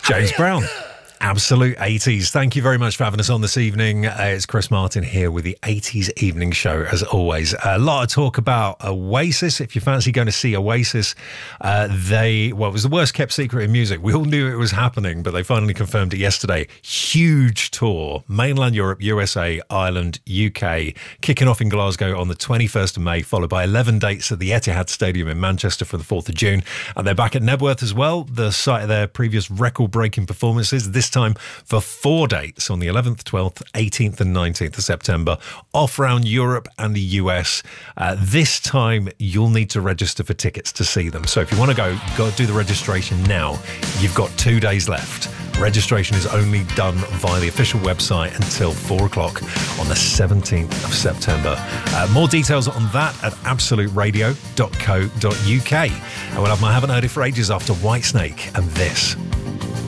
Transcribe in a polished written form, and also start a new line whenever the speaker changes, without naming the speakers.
James Brown. Absolute 80s. Thank you very much for having us on this evening. It's Chris Martin here with the 80s Evening Show, as always. A lot of talk about Oasis. If you fancy going to see Oasis, it was the worst kept secret in music. We all knew it was happening, but they finally confirmed it yesterday. Huge tour. Mainland Europe, USA, Ireland, UK, kicking off in Glasgow on the 21st of May, followed by 11 dates at the Etihad Stadium in Manchester for the 4th of June. And they're back at Nebworth as well, the site of their previous record-breaking performances. This time for 4 dates on the 11th, 12th, 18th and 19th of September, off around Europe and the US. This time you'll need to register for tickets to see them. So if you want to go do the registration now. You've got 2 days left. Registration is only done via the official website until 4 o'clock on the 17th of September. More details on that at absoluteradio.co.uk. And we'll have my Haven't Heard It for Ages after Whitesnake and this.